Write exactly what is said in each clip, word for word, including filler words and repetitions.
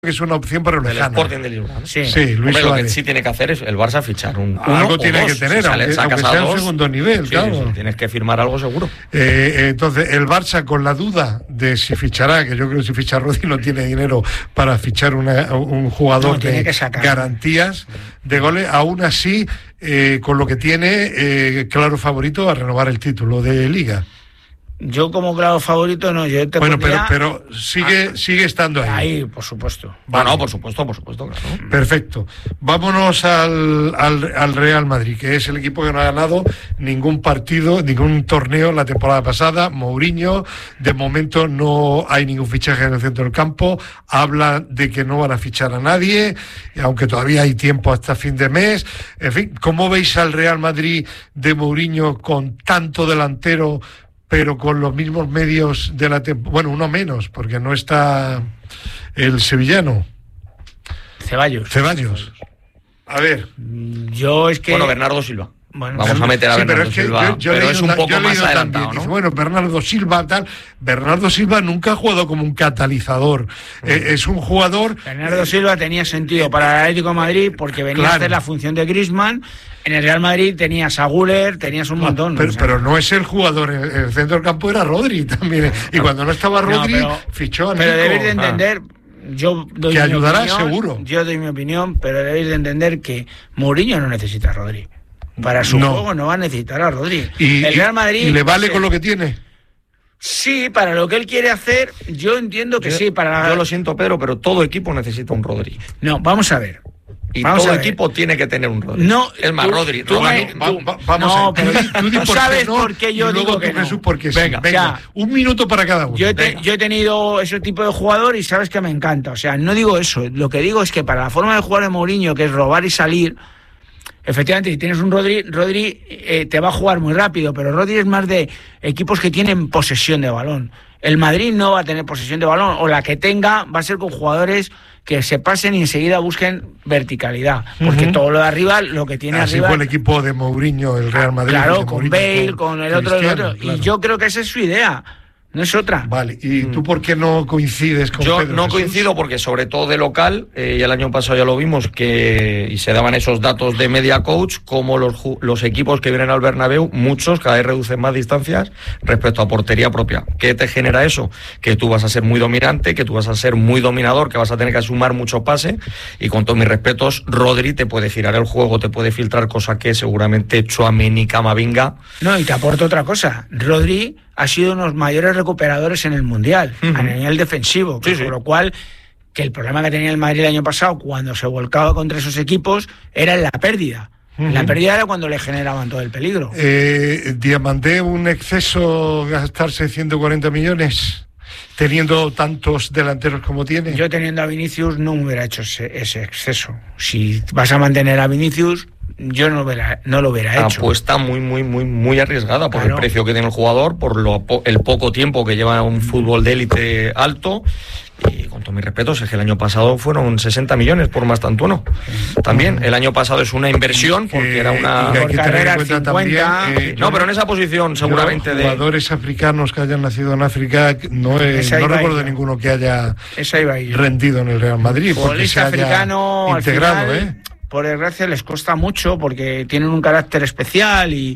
que es una opción pero lejana. El Sporting de Lisboa, ¿no? Sí, sí, Luis Hombre, lo Suárez. que sí tiene que hacer es el Barça fichar un uno algo o tiene dos. que tener, Si sale, aunque, aunque sea dos, un segundo nivel, sí, claro. Sí, sí, tienes que firmar algo seguro. Eh, entonces, el Barça con la duda de si fichará, que yo creo que si ficha Rodri no tiene dinero para fichar una, un jugador no, de garantías de goles, aún así, eh, con lo que tiene, eh, claro favorito a renovar el título de Liga. Yo como claro favorito no, yo te Bueno, pondría... pero, pero sigue, ah, sigue estando ahí. Ahí, por supuesto. Bueno, no, por supuesto, por supuesto, claro. Perfecto. Vámonos al, al, al Real Madrid, que es el equipo que no ha ganado ningún partido, ningún torneo la temporada pasada. Mourinho, de momento no hay ningún fichaje en el centro del campo. Habla de que no van a fichar a nadie, aunque todavía hay tiempo hasta fin de mes. En fin, ¿cómo veis al Real Madrid de Mourinho con tanto delantero, pero con los mismos medios de la temporada? Bueno, uno menos, porque no está el sevillano. Ceballos. Ceballos. A ver. Yo es que... Bueno, Bernardo Silva. Bueno, Vamos a meter a sí, Bernardo pero es que Silva, yo, yo pero leído, es un poco más adelantado, también, ¿no? dice, bueno, Bernardo Silva, tal. Bernardo Silva nunca ha jugado como un catalizador. Mm. Eh, es un jugador... Bernardo eh, Silva tenía sentido para el Atlético de Madrid porque venía claro. a hacer la función de Griezmann. En el Real Madrid tenías a Güler, tenías un montón. Pero, o sea, pero no es el jugador, en el centro del campo era Rodri también. Y cuando no estaba Rodri, no, pero, fichó a Nico. Pero debéis de entender... Ah. Yo doy que mi ayudará opinión, seguro. Yo doy mi opinión, pero debéis de entender que Mourinho no necesita a Rodri. Para su no. juego no va a necesitar a Rodri. ¿Y, el Real Madrid, ¿y le vale con lo que tiene? Sí, para lo que él quiere hacer, yo entiendo que yo, sí. Para... Yo lo siento, Pedro, pero todo equipo necesita un Rodri. No, vamos a ver. Y vamos todo a ver. equipo tiene que tener un Rodri. No, es más, tú, Rodri. Tú Rodri me, no, tú, va, vamos no, a ver. pero tú, tú por sabes qué no, por qué yo y luego digo que tú, no. Jesús, porque venga, sí. Venga, o sea, un minuto para cada uno. Yo he, te, yo he tenido ese tipo de jugador y sabes que me encanta. O sea, no digo eso. Lo que digo es que para la forma de jugar de Mourinho, que es robar y salir, efectivamente, si tienes un Rodri, Rodri eh, te va a jugar muy rápido, pero Rodri es más de equipos que tienen posesión de balón. El Madrid no va a tener posesión de balón, o la que tenga va a ser con jugadores que se pasen y enseguida busquen verticalidad, porque uh-huh. todo lo de arriba, lo que tiene Así arriba... fue el equipo de Mourinho, el Real Madrid. Claro, con Mourinho, Bale, con, con el otro, el otro, claro. Y yo creo que esa es su idea. No es otra. Vale, ¿y tú por qué no coincides con Yo Pedro no Jesús? coincido porque sobre todo de local, eh, y el año pasado ya lo vimos, que y se daban esos datos de media coach, como los, los equipos que vienen al Bernabéu, muchos cada vez reducen más distancias respecto a portería propia. ¿Qué te genera eso? Que tú vas a ser muy dominante, que tú vas a ser muy dominador, que vas a tener que sumar mucho pase, y con todos mis respetos, Rodri te puede girar el juego, te puede filtrar, cosa que seguramente Tchouaméni, Camavinga... No, y te aporto otra cosa. Rodri ha sido uno de los mayores recuperadores en el Mundial, uh-huh. a nivel defensivo, sí, sí. Por lo cual, que el problema que tenía el Madrid el año pasado, cuando se volcaba contra esos equipos, era en la pérdida. Uh-huh. La pérdida era cuando le generaban todo el peligro. Eh, ¿Diamanté un exceso gastarse ciento cuarenta millones? Teniendo tantos delanteros como tiene. Yo teniendo a Vinicius no me hubiera hecho ese, ese exceso. Si vas a mantener a Vinicius, yo no, hubiera, no lo hubiera hecho. Apuesta muy, muy, muy, muy arriesgada por claro. el precio que tiene el jugador, por lo, el poco tiempo que lleva un fútbol de élite alto. Y con todo mi respeto, es que el año pasado fueron sesenta millones por Mastantuono. También, el año pasado es una inversión porque era una... Y hay que tener en cuenta también... Eh, no, pero en esa posición seguramente de... Jugadores africanos que hayan nacido en África, no, es, no recuerdo de ninguno que haya rendido en el Real Madrid. Porque se haya africano, integrado, al final, ¿eh? Por desgracia les cuesta mucho porque tienen un carácter especial y...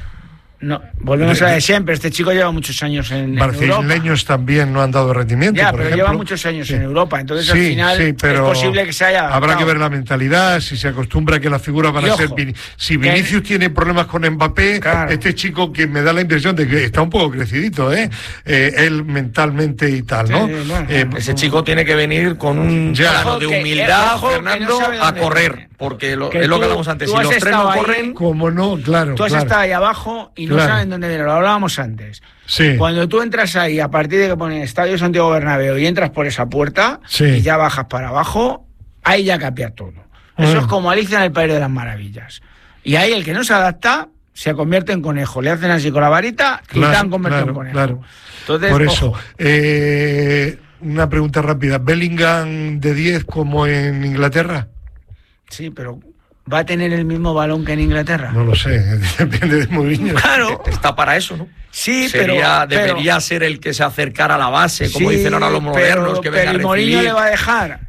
No, volvemos a la de siempre. Este chico lleva muchos años en, en Europa. Brasileños también no han dado rendimiento. Ya, por pero ejemplo. lleva muchos años sí. en Europa. Entonces, sí, al final, sí, pero es posible que se haya adaptado. Habrá que ver la mentalidad, si se acostumbra a que las figuras van y a ojo, ser. Vin- si Vinicius que... tiene problemas con Mbappé, claro. este chico que me da la impresión de que está un poco crecidito, ¿eh? eh él mentalmente y tal, ¿no? Sí, bueno, eh, ese chico tiene que venir con un grado de humildad, que, Fernando, no a correr. Viene. Porque lo, es lo que hablamos antes. Si los tres no corren. Ahí, como no, claro. Tú has claro. estado ahí abajo y no claro. saben dónde viene. Lo hablábamos antes. Sí. Cuando tú entras ahí, a partir de que ponen Estadio Santiago Bernabéu y entras por esa puerta sí. y ya bajas para abajo, ahí ya cambia todo. Eso ah. es como Alicia en el País de las Maravillas. Y ahí el que no se adapta se convierte en conejo. Le hacen así con la varita y claro, te han convertido claro, en conejo. Claro. Entonces, por eso. ojo. Eh, una pregunta rápida. ¿Bellingham de diez como en Inglaterra? Sí, pero... ¿va a tener el mismo balón que en Inglaterra? No lo sé, depende de Mourinho. Claro. Está para eso, ¿no? Sí, Sería, pero... Debería pero, ser el que se acercara a la base, como sí, dicen ahora los modernos, pero, que venga pero a Mourinho le va a dejar